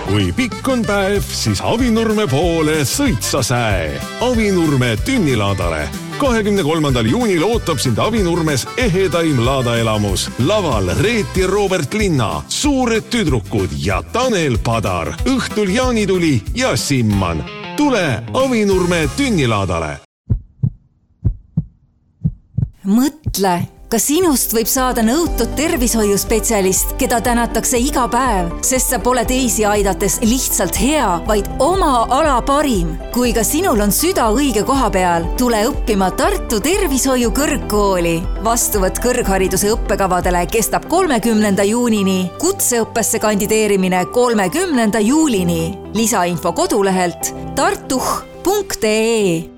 Kui pikk on päev, siis Avinurme poole sõitsa säe. Avinurme tünnilaadale. 23. juunil ootab sind Avinurmes ehedaim laadaelamus. Laval Reet ja Robert Linna, suured tüdrukud ja Tanel Padar. Õhtul Jaanituli ja Simman. Tule Avinurme tünnilaadale. Mõtle, ka sinust võib saada nõutud tervishoiuspetsialist, keda tänatakse iga päev, sest sa pole teisi aidates lihtsalt hea, vaid oma ala parim. Kui ka sinul on süda õige koha peal, tule õppima Tartu Tervishoiu kõrgkooli. Vastuvõtt kõrghariduse õppekavadele kestab 30. juunini, kutseõppesse kandideerimine 30. juulini. Lisainfo kodulehelt tartuh.ee.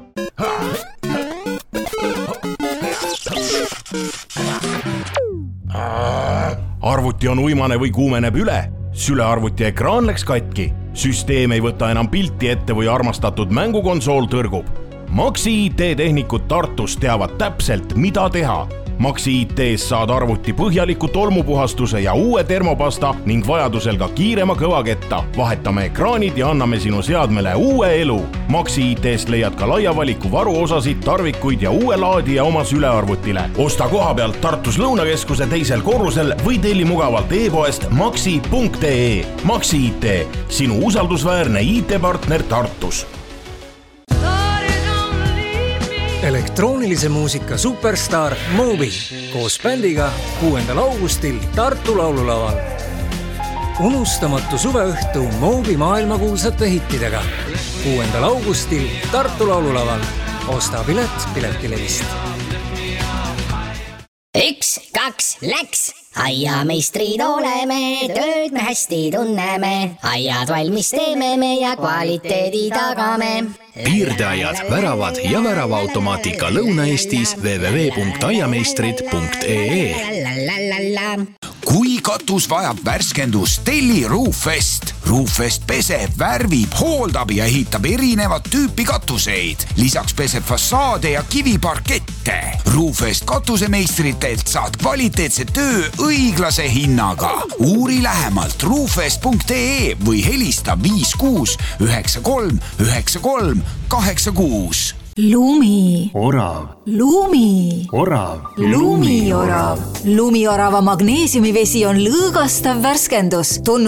Arvuti on uimane või kuumeneb üle. Sülearvuti ekraan läks katki. Süsteem ei võta enam pilti ette või armastatud mängukonsool tõrgub. Maxi IT-tehnikud Tartus teavad täpselt, mida teha. Maxi IT-s saad arvuti põhjaliku tolmupuhastuse ja uue termopasta ning vajadusel ka kiirema kõvaketta. Vahetame ekraanid ja anname sinu seadmele uue elu. Maxi IT-st leiad ka laia valiku varuosasid, tarvikuid ja uue laadija oma sülearvutile. Osta koha pealt Tartus Lõunakeskuse teisel korrusel või telli mugavalt e-poest maxi.ee. Maxi IT, sinu usaldusväärne IT-partner Tartus. Elektroonilise muusika superstar Moby koos bändiga 6. augustil Tartu laululaval. Unustamatu suveõhtu Moby maailmakuulsate hittidega. 6. augustil Tartu laululaval. Osta pilet Piletilevist. 1, 2, läks! Aiameistrid oleme, tööd me hästi tunneme. Aiad valmis teeme me ja kvaliteedi tagame. Piirdeaiad, väravad ja väravaautomaatika Lõuna-Eestis www.aiameistrid.ee. Kui katus vajab värskendust, telli Roofest. Roofest peseb, värvib, hooldab ja ehitab erinevat tüüpi katuseid. Lisaks peseb fassaade ja kiviparkette. Roofest katusemeistritelt saad kvaliteetse töö õiglase hinnaga. Uuri lähemalt roofest.ee või helista 56 93 93 86. Lumi. Orav. Lumi. Orav. Lumiorav. Lumiorava magneesiumivesi on lõõgastav värskendus.